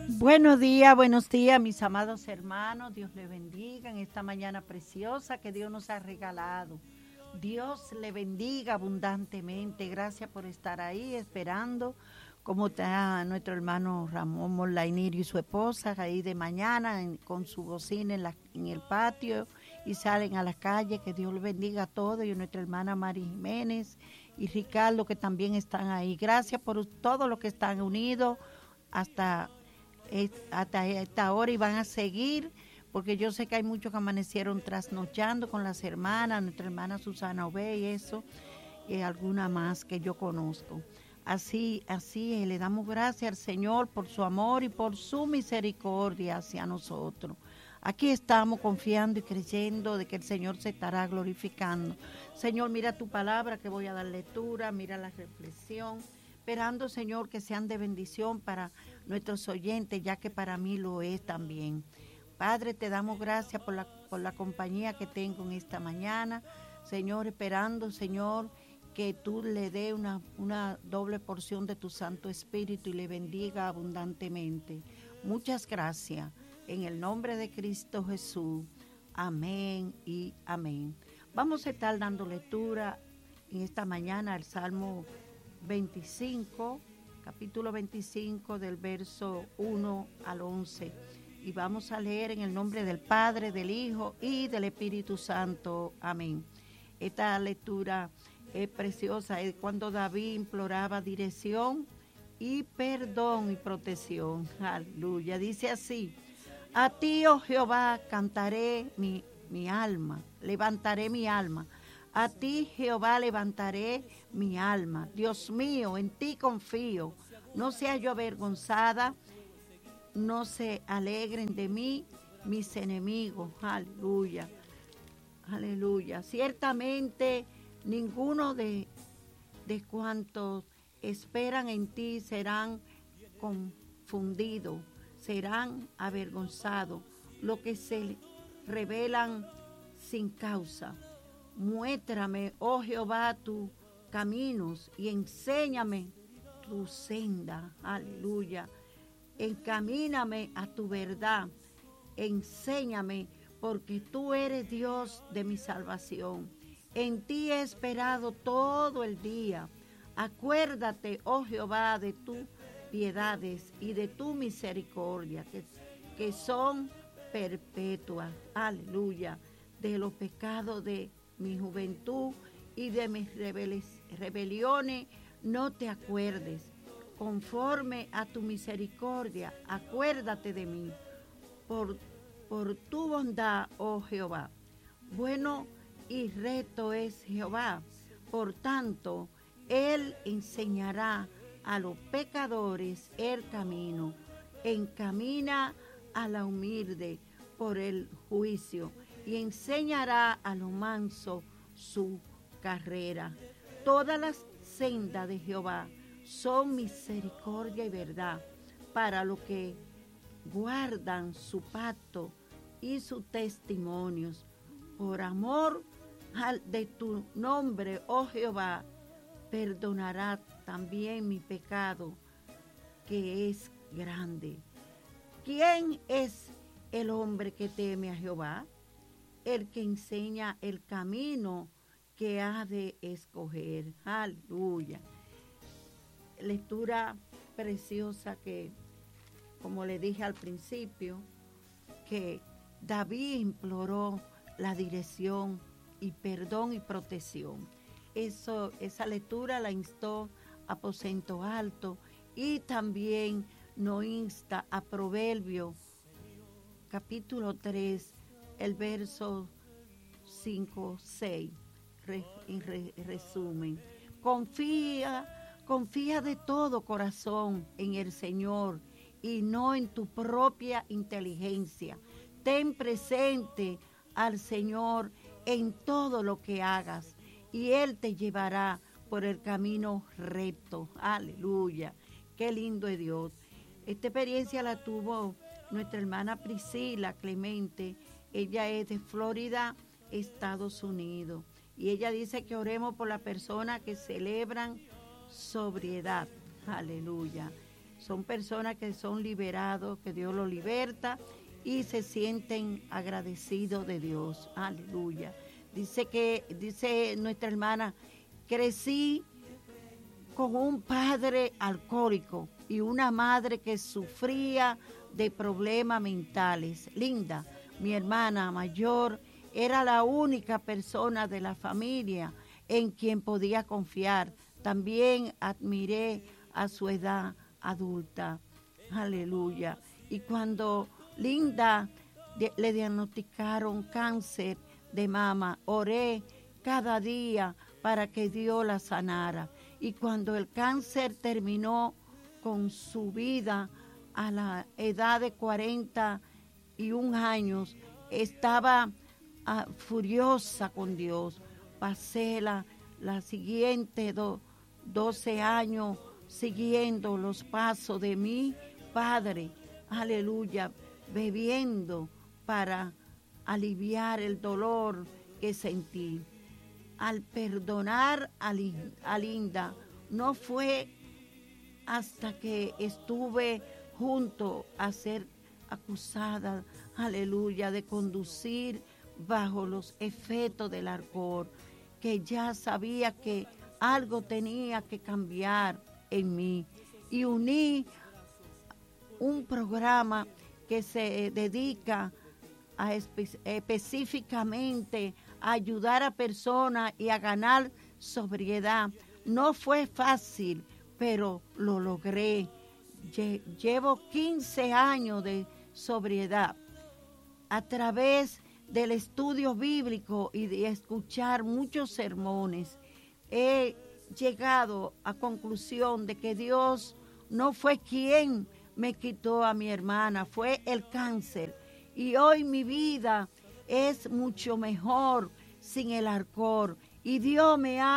Buenos días, mis amados hermanos. Dios les bendiga en esta mañana preciosa que Dios nos ha regalado. Dios le bendiga abundantemente. Gracias por estar ahí esperando. Como está nuestro hermano Ramón Molainir y su esposa ahí de mañana con su bocina en el patio y salen a la calle. Que Dios les bendiga a todos y a nuestra hermana Mari Jiménez y Ricardo que también están ahí. Gracias por todos los que están unidos hasta esta hora y van a seguir, porque yo sé que hay muchos que amanecieron trasnochando con las hermanas, nuestra hermana Susana Obey y eso, y alguna más que yo conozco. Así, le damos gracias al Señor por su amor y por su misericordia hacia nosotros. Aquí estamos confiando y creyendo de que el Señor se estará glorificando. Señor, mira tu palabra que voy a dar lectura, mira la reflexión, esperando, Señor, que sean de bendición para nuestros oyentes, ya que para mí lo es también. Padre, te damos gracias por la compañía que tengo en esta mañana. Señor, esperando, Señor, que tú le dé una doble porción de tu Santo Espíritu y le bendiga abundantemente. Muchas gracias. En el nombre de Cristo Jesús. Amén y amén. Vamos a estar dando lectura en esta mañana al Salmo 25, capítulo 25 del verso 1 al 11. Y vamos a leer en el nombre del Padre, del Hijo y del Espíritu Santo. Amén. Esta lectura es preciosa, es cuando David imploraba dirección y perdón y protección. Aleluya. Dice así: a ti, oh Jehová, cantaré mi alma, levantaré mi alma. A ti, Jehová, levantaré mi alma. Dios mío, en ti confío. No sea yo avergonzada, no se alegren de mí mis enemigos. Aleluya, aleluya. Ciertamente ninguno de cuantos esperan en ti serán confundidos, serán avergonzados, los que se rebelan sin causa. Muéstrame, oh Jehová, tus caminos y enséñame tu senda. Aleluya. Encamíname a tu verdad. Enséñame, porque tú eres Dios de mi salvación. En ti he esperado todo el día. Acuérdate, oh Jehová, de tus piedades y de tu misericordia, que son perpetuas. Aleluya. De los pecados de mi juventud y de mis rebeliones no te acuerdes. Conforme a tu misericordia, acuérdate de mí. Por tu bondad, oh Jehová. Bueno y recto es Jehová. Por tanto, Él enseñará a los pecadores el camino. Encamina a la humilde por el juicio y enseñará a los mansos su carrera. Todas las sendas de Jehová son misericordia y verdad para los que guardan su pacto y sus testimonios. Por amor de tu nombre, oh Jehová, perdonará también mi pecado, que es grande. ¿Quién es el hombre que teme a Jehová? El que enseña el camino que ha de escoger. Aleluya. Lectura preciosa que, como le dije al principio, que David imploró la dirección y perdón y protección. Esa lectura la instó Aposento Alto y también nos insta a Proverbio, capítulo 3, el verso 5, 6, en resumen. Confía de todo corazón en el Señor y no en tu propia inteligencia. Ten presente al Señor en todo lo que hagas y Él te llevará por el camino recto. Aleluya. Qué lindo es Dios. Esta experiencia la tuvo nuestra hermana Priscila Clemente. Ella es de Florida, Estados Unidos. Y ella dice que oremos por las personas que celebran sobriedad. Aleluya. son personas que son liberados, que Dios los liberta y se sienten agradecidos de Dios. Aleluya. Dice nuestra hermana, crecí con un padre alcohólico y una madre que sufría de problemas mentales. Linda, mi hermana mayor, era la única persona de la familia en quien podía confiar. También admiré a su edad adulta. Aleluya. Y cuando Linda le diagnosticaron cáncer de mama, oré cada día para que Dios la sanara. Y cuando el cáncer terminó con su vida a la edad de 41 años, estaba furiosa con Dios. Pasé la siguiente 12 años siguiendo los pasos de mi padre, aleluya, bebiendo para aliviar el dolor que sentí. Al perdonar a Linda, no fue hasta que estuve junto a ser acusada, aleluya, de conducir bajo los efectos del alcohol, que ya sabía que algo tenía que cambiar en mí. Y uní un programa que se dedica específicamente a ayudar a personas y a ganar sobriedad. No fue fácil, pero lo logré. Llevo 15 años de sobriedad. A través del estudio bíblico y de escuchar muchos sermones, he llegado a conclusión de que Dios no fue quien me quitó a mi hermana, fue el cáncer. Y hoy mi vida es mucho mejor sin el alcohol. Y Dios me ha